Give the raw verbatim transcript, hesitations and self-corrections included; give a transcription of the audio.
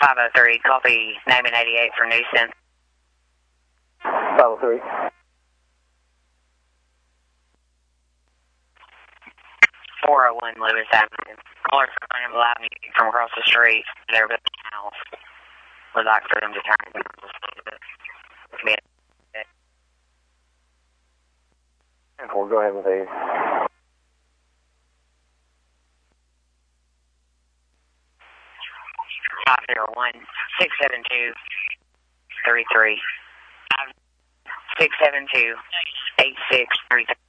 five oh three, copy, naming eighty-eight for nuisance. five oh three. four oh one Lewis Avenue. Callers are finding loud music from across the street. They're building a house. Would like for them to turn it down just a little bit. And four, go ahead with a. five zero one, six seven two, three three. six seven two, eight six three three.